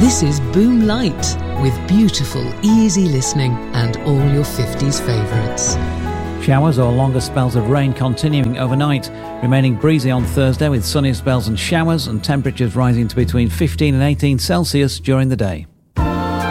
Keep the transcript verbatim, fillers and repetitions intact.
This is Boom Light with beautiful, easy listening and all your fifties favourites. Showers or longer spells of rain continuing overnight, remaining breezy on Thursday with sunny spells and showers, and temperatures rising to between fifteen and eighteen Celsius during the day.